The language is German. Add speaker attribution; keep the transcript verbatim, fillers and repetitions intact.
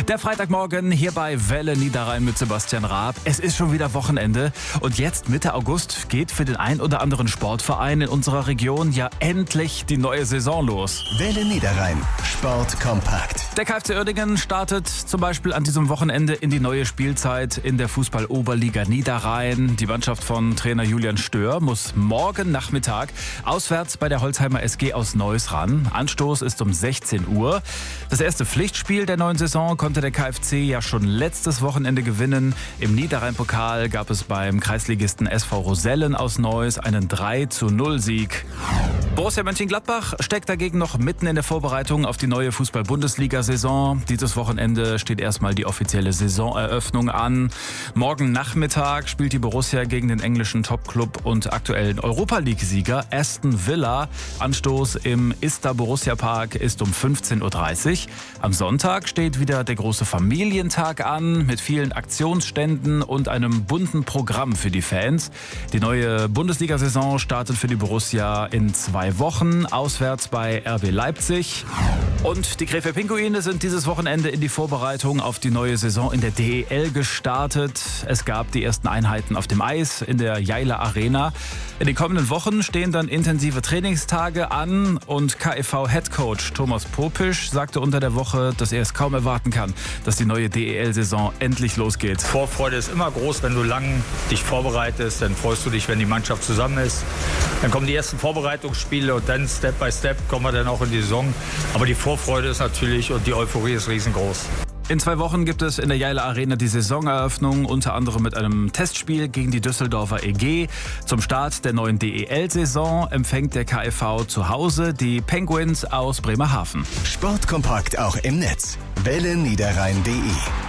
Speaker 1: Der Freitagmorgen hier bei Welle Niederrhein mit Sebastian Raab. Es ist schon wieder Wochenende und jetzt Mitte August geht für den ein oder anderen Sportverein in unserer Region ja endlich die neue Saison los.
Speaker 2: Welle Niederrhein, Sport kompakt.
Speaker 1: Der K F C Uerdingen startet zum Beispiel an diesem Wochenende in die neue Spielzeit in der Fußball-Oberliga Niederrhein. Die Mannschaft von Trainer Julian Stör muss morgen Nachmittag auswärts bei der Holzheimer S G aus Neuss ran. Anstoß ist um sechzehn Uhr. Das erste Pflichtspiel der neuen Saison konnte der K F C ja schon letztes Wochenende gewinnen. Im Niederrhein-Pokal gab es beim Kreisligisten S V Rosellen aus Neuss einen drei zu null Sieg. Borussia Mönchengladbach steckt dagegen noch mitten in der Vorbereitung auf die neue Fußball-Bundesliga-Saison. Dieses Wochenende steht erstmal die offizielle Saisoneröffnung an. Morgen Nachmittag spielt die Borussia gegen den englischen Topclub und aktuellen Europa-League-Sieger Aston Villa. Anstoß im Ista Borussia Park ist um fünfzehn Uhr dreißig. Am Sonntag steht wieder der große Familientag an mit vielen Aktionsständen und einem bunten Programm für die Fans. Die neue Bundesliga-Saison startet für die Borussia in zwei Wochen, auswärts bei R B Leipzig. Und die Krefeld Pinguine sind dieses Wochenende in die Vorbereitung auf die neue Saison in der D E L gestartet. Es gab die ersten Einheiten auf dem Eis in der Jeiler Arena. In den kommenden Wochen stehen dann intensive Trainingstage an und K F V-Headcoach Thomas Popisch sagte unter der Woche, dass er es kaum erwarten kann, dass die neue D E L-Saison endlich losgeht.
Speaker 3: Vorfreude ist immer groß, wenn du lang dich vorbereitest, dann freust du dich, wenn die Mannschaft zusammen ist. Dann kommen die ersten Vorbereitungsspiele und dann Step by Step kommen wir dann auch in die Saison. Aber die Vorfreude ist natürlich und die Euphorie ist riesengroß.
Speaker 1: In zwei Wochen gibt es in der Jeiler Arena die Saisoneröffnung, unter anderem mit einem Testspiel gegen die Düsseldorfer E G. Zum Start der neuen D E L-Saison empfängt der K F V zu Hause die Penguins aus Bremerhaven.
Speaker 2: Sportkompakt auch im Netz. Welle Niederrhein punkt de